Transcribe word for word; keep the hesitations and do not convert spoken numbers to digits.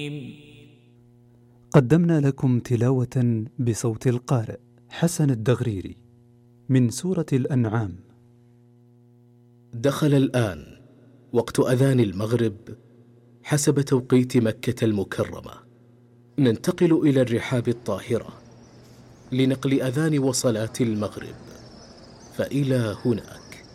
قدمنا لكم تلاوة بصوت القارئ حسن الدغريري من سورة الأنعام. دخل الآن وقت أذان المغرب حسب توقيت مكة المكرمة. ننتقل إلى الرحاب الطاهرة لنقل أذان وصلاة المغرب، فإلى هناك.